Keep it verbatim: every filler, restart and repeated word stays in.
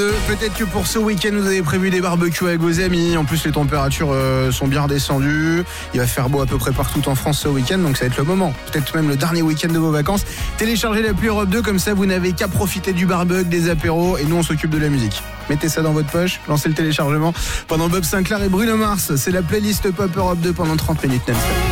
Peut-être que pour ce week-end vous avez prévu des barbecues avec vos amis. En plus les températures euh, sont bien redescendues. Il va faire beau à peu près partout en France ce week-end, donc ça va être le moment. Peut-être même le dernier week-end de vos vacances. Téléchargez l'appli Europe deux, comme ça vous n'avez qu'à profiter du barbecue, des apéros, et nous on s'occupe de la musique. Mettez ça dans votre poche, lancez le téléchargement. Pendant Bob Sinclair et Bruno Mars, c'est la playlist Pop Europe deux pendant trente minutes non-stop.